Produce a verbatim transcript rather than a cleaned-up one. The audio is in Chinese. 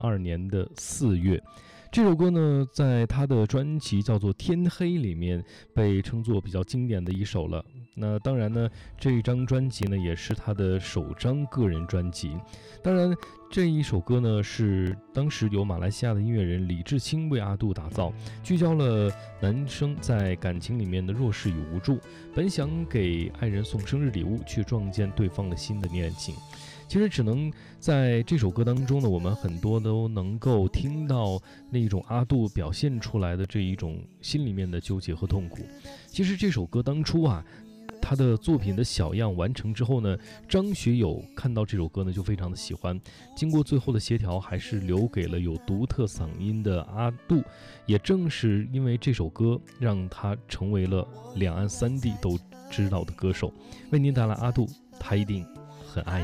二年的四月。这首歌呢，在他的专辑叫做《天黑》里面被称作比较经典的一首了。那当然呢，这一张专辑呢也是他的首张个人专辑。当然，这一首歌呢是当时由马来西亚的音乐人李志清为阿杜打造，聚焦了男生在感情里面的弱势与无助，本想给爱人送生日礼物，却撞见对方的新的恋情。其实只能在这首歌当中呢，我们很多都能够听到那种阿杜表现出来的这一种心里面的纠结和痛苦。其实这首歌当初啊，他的作品的小样完成之后呢，张学友看到这首歌呢就非常的喜欢，经过最后的协调，还是留给了有独特嗓音的阿杜。也正是因为这首歌，让他成为了两岸三地都知道的歌手。为您带来阿杜，他一定很爱你。